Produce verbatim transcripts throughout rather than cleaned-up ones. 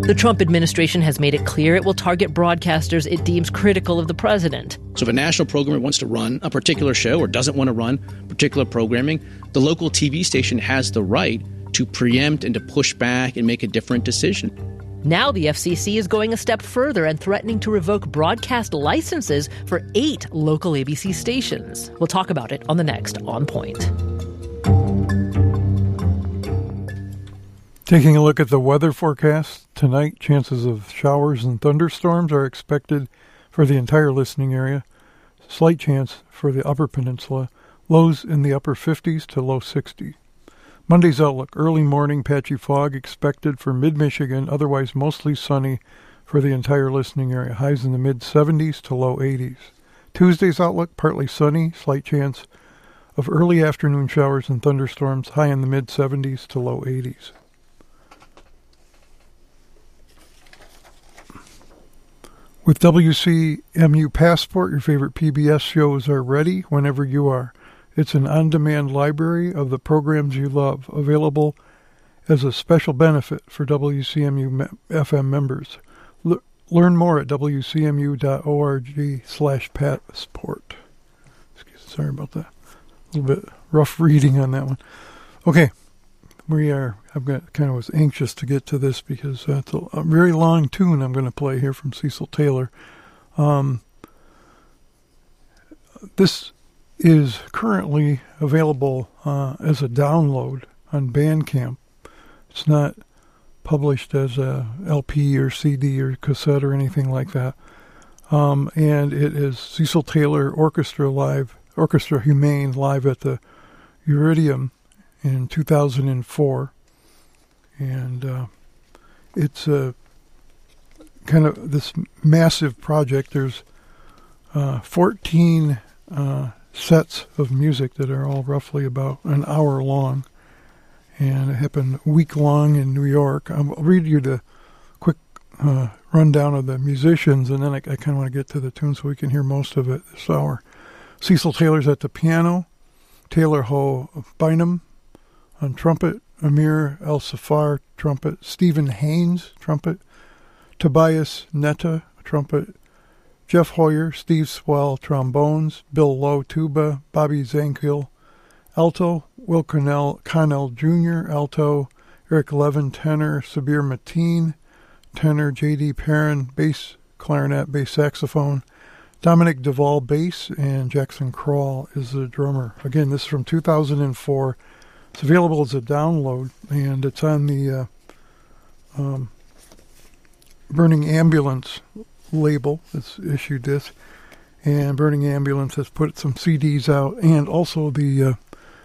The Trump administration has made it clear it will target broadcasters it deems critical of the president. So if a national programmer wants to run a particular show or doesn't want to run particular programming, the local T V station has the right to preempt and to push back and make a different decision. Now the F C C is going a step further and threatening to revoke broadcast licenses for eight local A B C stations. We'll talk about it on the next On Point. Taking a look at the weather forecast, tonight chances of showers and thunderstorms are expected for the entire listening area. Slight chance for the upper peninsula, lows in the upper fifties to low sixties. Monday's outlook, early morning patchy fog expected for mid-Michigan, otherwise mostly sunny for the entire listening area, highs in the mid-seventies to low eighties. Tuesday's outlook, partly sunny, slight chance of early afternoon showers and thunderstorms, high in the mid-seventies to low eighties. With W C M U Passport, your favorite P B S shows are ready whenever you are. It's an on-demand library of the programs you love, available as a special benefit for W C M U F M members. L- learn more at W C M U dot org slash passport. Sorry about that. A little bit rough reading on that one. Okay, we are, I've got, kind of was anxious to get to this because uh, it's a, a very long tune I'm going to play here from Cecil Taylor. Um, this is currently available uh, as a download on Bandcamp. It's not published as a L P or C D or cassette or anything like that. Um, and it is Cecil Taylor Orchestra Live, Orchestra Humane live at the Iridium in two thousand four. And uh, it's a kind of this massive project. There's uh, fourteen uh, sets of music that are all roughly about an hour long. And it happened week long in New York. I'll read you the quick uh, rundown of the musicians, and then I, I kind of want to get to the tune so we can hear most of it this hour. Cecil Taylor's at the piano, Taylor Ho Bynum on trumpet, Amir El-Safar trumpet, Stephen Haynes trumpet, Tobias Netta trumpet, Jeff Hoyer, Steve Swell trombones, Bill Lowe tuba, Bobby Zankiel alto, Will Connell, Connell Junior alto, Eric Levin tenor, Sabir Mateen tenor, J D Perrin bass, clarinet, bass saxophone, Dominic Duvall bass, and Jackson Kroll is the drummer. Again, this is from two thousand four. It's available as a download, and it's on the uh, um, Burning Ambulance label. It's issued this, and Burning Ambulance has put some C Ds out, and also the uh,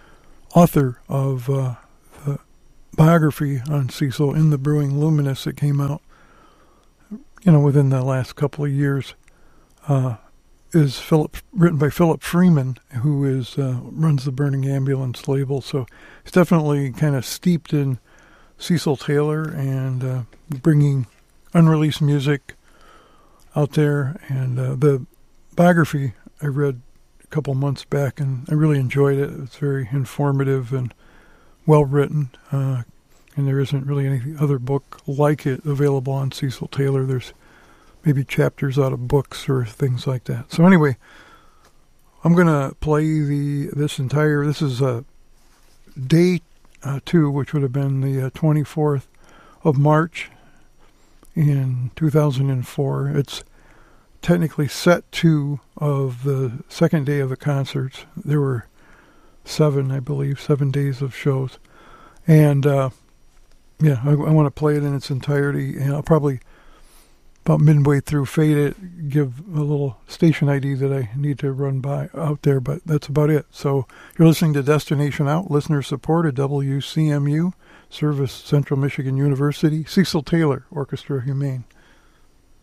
author of uh, the biography on Cecil, In the Brewing Luminous, that came out, you know, within the last couple of years, uh, is Philip, written by Philip Freeman, who is uh, runs the Burning Ambulance label. So it's definitely kind of steeped in Cecil Taylor and uh, bringing unreleased music out there. And uh, the biography I read a couple months back, and I really enjoyed it. It's very informative and well written, uh, and there isn't really any other book like it available on Cecil Taylor. There's maybe chapters out of books or things like that. So anyway, I'm going to play the this entire, this is uh, day uh, two, which would have been the uh, twenty-fourth of March in two thousand four. It's technically set two of the second day of the concerts. There were seven, I believe, seven days of shows. And uh, yeah, I, I want to play it in its entirety, and I'll probably about midway through fade it, give a little station I D that I need to run by out there, but that's about it. So you're listening to Destination Out, listener supported, W C M U, Service Central Michigan University, Cecil Taylor, Orchestra Humane.